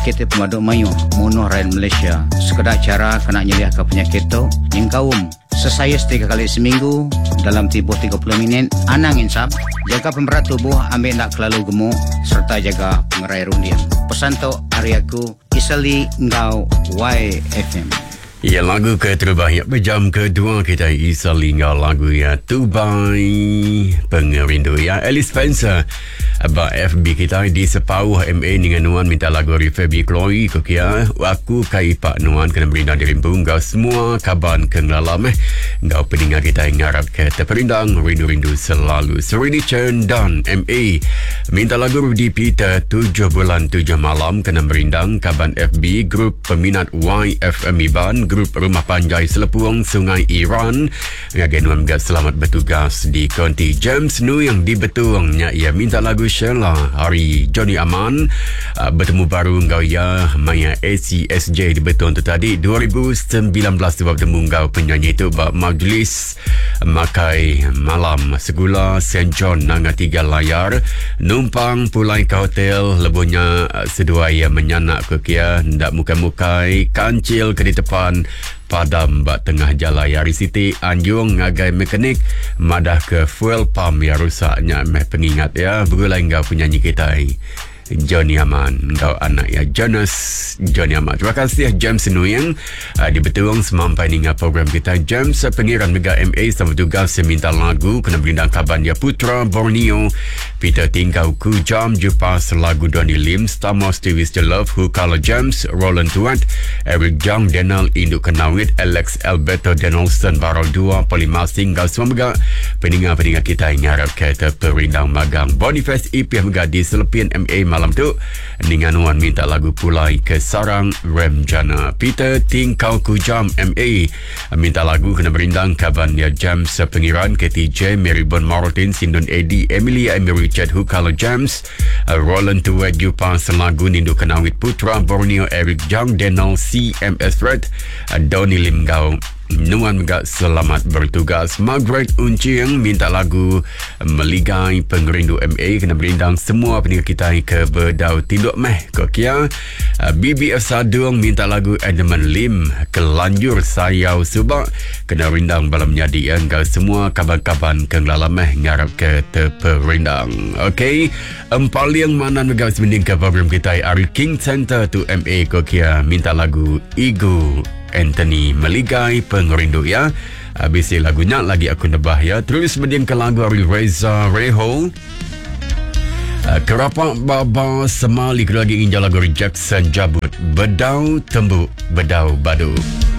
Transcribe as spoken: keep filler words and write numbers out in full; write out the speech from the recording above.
K T Pemaduk Mayu Munuh Rail Malaysia sekedar cara kena nyeliah ke penyakit tu yang kaum sesayus tiga kali seminggu dalam tempoh tiga puluh minit anang insap jaga pemberat tubuh ambil tak terlalu gemuk serta jaga pengerai rundian. Pesan tu hari aku Isali Ngau Y F M. Ya, lagu ke terbaik jam kedua kita Isali Ngau lagu ya Tubai Pengerindu ya Alice Spencer Abang F B kita di separuh M A dengan Nuan minta lagu Rifabi Chloe kokia aku kai Pak Nuan kena berindah dirimpung kau semua kaban kenalalam eh kau pendengar kita yang ngarap ke terperindang rindu-rindu selalu Serini Chen dan M A minta lagu Rudy Peter tujuh bulan tujuh malam kena berindang kaban F B grup peminat Y F M Iban grup Rumah Panjai Selepuang Sungai Iran ngagai Nuan juga selamat bertugas di konti James Nu yang di Betuangnya ia minta lagu Sheila hari Johnny Aman uh, bertemu baru engkau ya Maya A C S J di Betuang tu tadi dua ribu sembilan belas tu bertemu engkau penyanyi itu bak majlis makai malam segula Saint John nanga tiga layar numpang pulai ke hotel lebuhnya uh, sedua ia menyanak ke kia ndak muka-mukai kancil ke di depan padam bak tengah jalan Yari City Anjung ngagai mekanik madah ke fuel pump yang rusaknya meh pengingat ya berulai engkau penyanyi kita Johnny Aman engkau anak ya Jonas Johnny Aman. Terima kasih James Nuyang uh, di Betuang semampai dengan program kita James pengiran Mega M A sama tugas minta lagu kena berindang kaban dia Putra Borneo Peter Tingkau Kujam Jupas lagu Donny Lim Stamos Stevie Still Love Who Color James Roland Tuat Eric Jang Denal Induk Kenawit Alex Alberto Donaldson Barol dua Polimasing kau semua Mega pendengar-pendengar kita yang harap kata perindang magang Boniface I P Mega di Selepian M A malam tu dengan Wan minta lagu pulai ke Sarang Remjana Peter Tingkau Kujam M A minta lagu kena berindang kaban dia James pengiran K T J Mary Bon Martin Sindon Eddie Emilia Amy Richard Hukala James uh, Roland Tuwet Jupas lagu Nindu Kenawit Putra Borneo Eric Jang Denal C M S Red uh, Donny Lim Gau Nuan Megak selamat bertugas. Margaret Unciang minta lagu Meligai Pengerindu M A kena berindang semua pendengar kita ke Berdau Tinduk Meh Kokia. B B F Sadung minta lagu Edmund Lim Kelanjur Sayau Subak kena rindang balam nyadi engkau semua kaban-kaban kenglalam meh ngarap ke terperindang. Okey, empaliang mana megak semending ke program kita Ari King Center tu M A Kokia minta lagu Igu Anthony Meligai Pengerindu ya. Habis lagunya lagi aku nebah ya. Terus mendiang ke lagu dari Reza Reho. Uh, Kerapak Baba Semali lagi injal lagu Jackson Jabut Bedau Tembuk Bedau Badu.